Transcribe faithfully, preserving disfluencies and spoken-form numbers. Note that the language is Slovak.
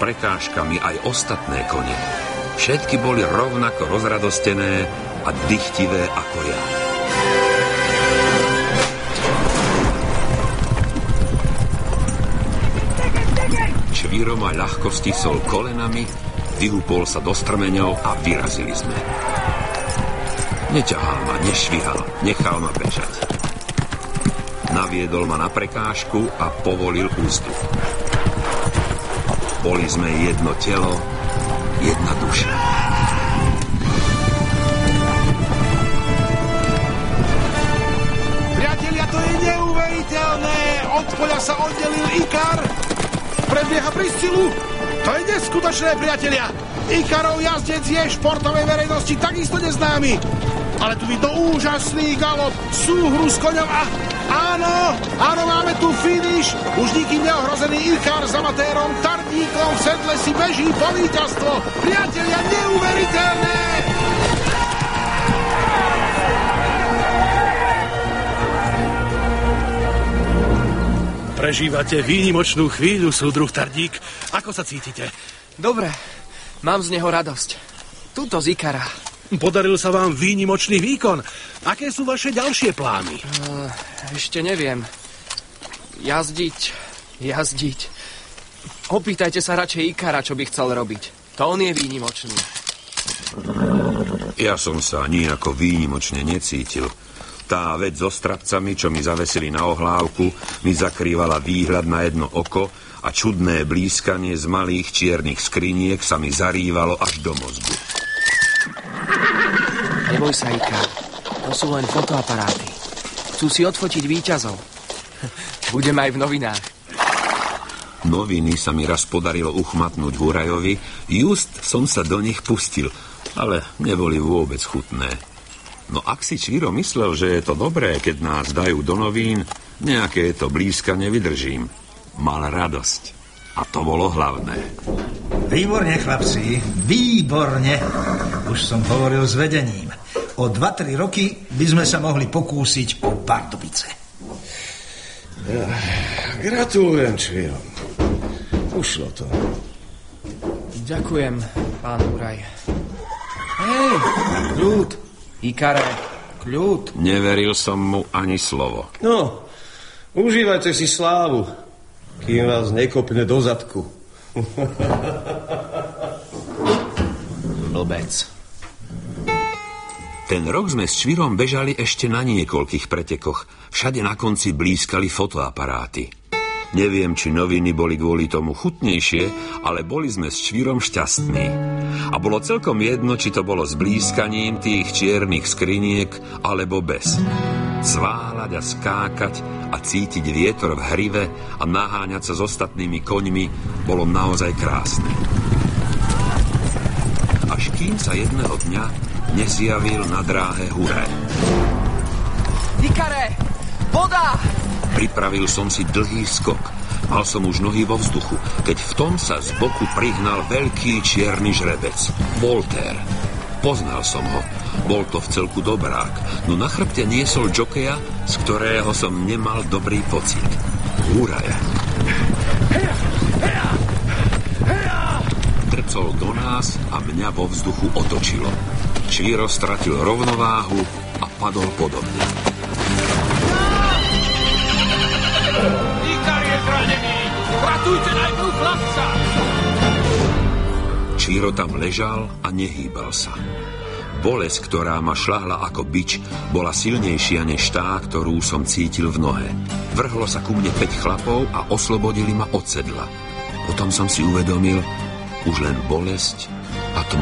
prekážkami aj ostatné kone. Všetky boli rovnako rozradostené a dychtivé ako ja. Čvíro ma ľahko stisol kolenami, vyhúpol sa do strmeňov a vyrazili sme. Neťahal ma, nešvihal, nechal ma bežať. Naviedol ma na prekážku a povolil ústup. Boli sme jedno telo, jedna duša. Priatelia, to je neuveriteľné! Od poľa sa oddelil Ikar, predbieha Priscilu. To je neskutočné, priatelia! Ikarov jazdec je športovej verejnosti takisto neznámy. Ale tu vidno úžasný galop, súhru s koňom a... Áno, áno, máme tu finish. Už nikým neohrozený Ikar s amatérom Tardíkom v sedle si beží po víťazstvo. Priatelia, neuveriteľné! Prežívate výnimočnú chvíľu, súdruh Tardík. Ako sa cítite? Dobre, mám z neho radosť. Tuto z Ikara. Podaril sa vám výnimočný výkon. Aké sú vaše ďalšie plány? Uh, ešte neviem. Jazdiť, jazdiť. Opýtajte sa radšej Ikara, čo by chcel robiť. To on je výnimočný. Ja som sa nijako výnimočne necítil. Tá vec so strapcami, čo mi zavesili na ohlávku, mi zakrývala výhľad na jedno oko a čudné blískanie z malých čiernych skriniek sa mi zarývalo až do mozgu. Neboj sa, Ikar. To sú len fotoaparáty. Chcú si odfotiť víťazov. Budeme aj v novinách. Noviny sa mi raz podarilo uchmatnúť Hurajovi. Just som sa do nich pustil, ale neboli vôbec chutné. No ak si Čvíro myslel, že je to dobré, keď nás dajú do novín, nejaké to blízka nevydržím. Mal radosť. A to bolo hlavné. Výborne, chlapci, výborne. Už som hovoril s vedením. O dva tri roky by sme sa mohli pokúsiť o Pardubice. Ja, gratulujem, Čvíro. Ušlo to. Ďakujem, pán Huraj. Hej, kľud. Ikare, kľud. Neveril som mu ani slovo. No, užívajte si slávu, kým vás nekopne do zadku. Blbec. Ten rok sme s Čvírom bežali ešte na niekoľkých pretekoch. Všade na konci blískali fotoaparáty. Neviem, či noviny boli kvôli tomu chutnejšie, ale boli sme s Čvírom šťastní. A bolo celkom jedno, či to bolo s blískaním tých čiernych skriniek, alebo bez. Zváľať a skákať a cítiť vietor v hrive a naháňať sa s ostatnými koňmi bolo naozaj krásne. Až kým sa jedného dňa nezjavil na dráhe Huraj. Ikare, voda! Pripravil som si dlhý skok. Mal som už nohy vo vzduchu, keď v tom sa z boku prihnal veľký čierny žrebec. Voltaire. Poznal som ho. Bol to v celku dobrák, no na chrbte niesol džokeja, z ktorého som nemal dobrý pocit. Huraja. Trcol do nás a mňa vo vzduchu otočilo. Čvíro stratil rovnováhu a padol podobne. Ikar je zranený! Ratujte najprv chlapca! Čvíro tam ležal a nehýbal sa. Bolesť, ktorá ma šľahla ako bič, bola silnejšia než tá, ktorú som cítil v nohe. Vrhlo sa ku mne päť chlapov a oslobodili ma od sedla. Potom som si uvedomil, už len bolesť a tmu.